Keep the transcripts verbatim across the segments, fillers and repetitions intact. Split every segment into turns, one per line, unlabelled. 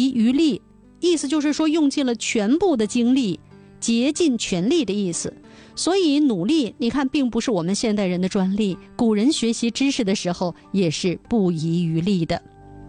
遗余力，意思就是说用尽了全部的精力，竭尽全力的意思。所以努力，你看并不是我们现代人的专利，古人学习知识的时候也是不遗余力的。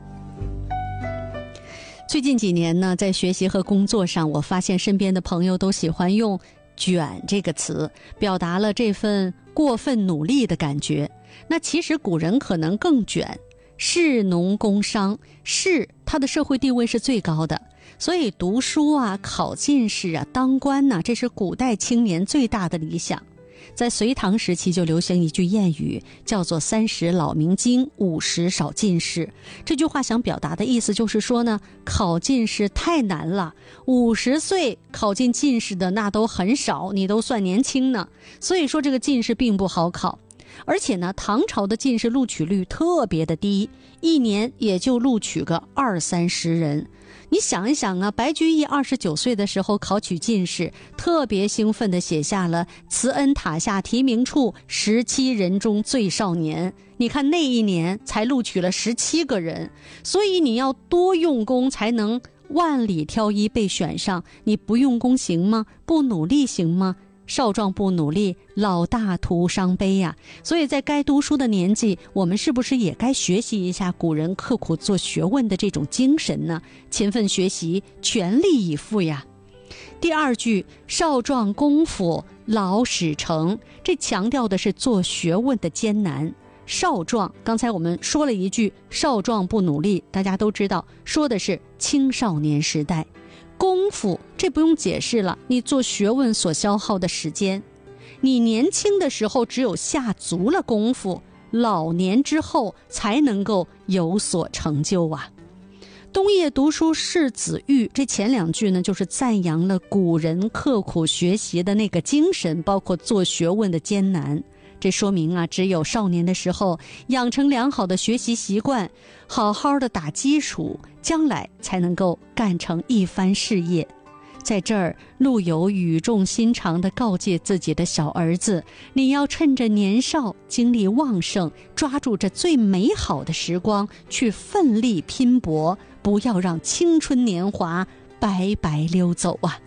最近几年呢，在学习和工作上，我发现身边的朋友都喜欢用卷这个词，表达了这份过分努力的感觉。那其实古人可能更卷，士农工商，士他的社会地位是最高的，所以读书啊，考进士啊，当官呐、啊，这是古代青年最大的理想。在隋唐时期就流行一句谚语，叫做三十老明经，五十少进士。这句话想表达的意思就是说呢，考进士太难了，五十岁考进进士的那都很少，你都算年轻呢。所以说这个进士并不好考。而且呢，唐朝的进士录取率特别的低，一年也就录取个二三十人。你想一想啊，白居易二十九岁的时候考取进士，特别兴奋地写下了慈恩塔下提名处，十七人中最少年。你看那一年才录取了十七个人，所以你要多用功才能万里挑一被选上。你不用功行吗？不努力行吗？少壮不努力，老大徒伤悲呀、啊。所以在该读书的年纪，我们是不是也该学习一下古人刻苦做学问的这种精神呢？勤奋学习，全力以赴呀。第二句，少壮功夫老始成，这强调的是做学问的艰难。少壮，刚才我们说了一句少壮不努力，大家都知道说的是青少年时代。功夫，这不用解释了，你做学问所消耗的时间，你年轻的时候只有下足了功夫，老年之后才能够有所成就啊。冬夜读书识子玉，这前两句呢，就是赞扬了古人刻苦学习的那个精神，包括做学问的艰难。这说明啊，只有少年的时候养成良好的学习习惯，好好的打基础，将来才能够干成一番事业。在这儿，陆游语重心长地告诫自己的小儿子，你要趁着年少精力旺盛，抓住这最美好的时光去奋力拼搏，不要让青春年华白白溜走啊。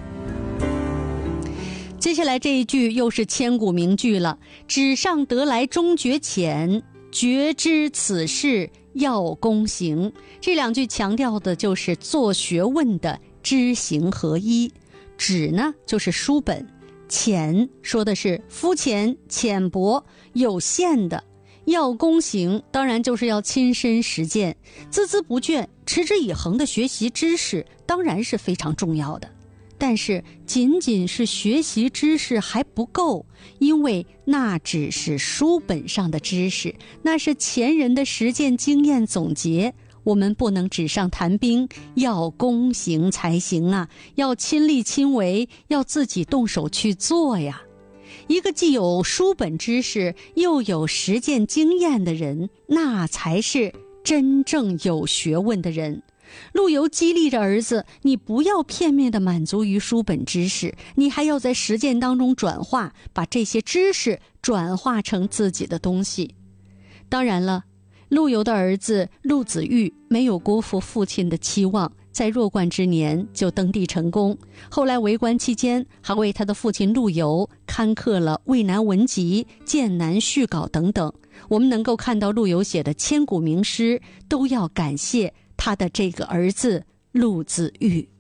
接下来这一句又是千古名句了，纸上得来终觉浅，觉知此事要躬行。这两句强调的就是做学问的知行合一。纸呢就是书本，浅说的是肤浅浅薄有限的，要躬行当然就是要亲身实践，孜孜不倦持之以恒的学习知识当然是非常重要的。但是仅仅是学习知识还不够，因为那只是书本上的知识，那是前人的实践经验总结，我们不能纸上谈兵，要躬行才行啊，要亲力亲为，要自己动手去做呀。一个既有书本知识又有实践经验的人，那才是真正有学问的人。陆游激励着儿子，你不要片面地满足于书本知识，你还要在实践当中转化，把这些知识转化成自己的东西。当然了，陆游的儿子陆子玉没有辜负父亲的期望，在弱冠之年就登第成功，后来为官期间还为他的父亲陆游刊刻了《渭南文集》《剑南序稿》等等。我们能够看到陆游写的千古名诗，都要感谢他的这个儿子陆子玉。